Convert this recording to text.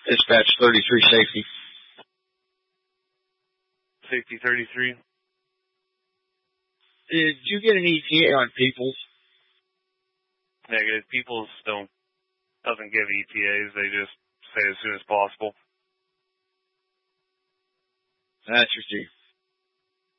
Dispatch 33 safety. Safety 33. Did you get an ETA on Peoples? Negative. Peoples doesn't give ETAs. They just say as soon as possible. That's your chief.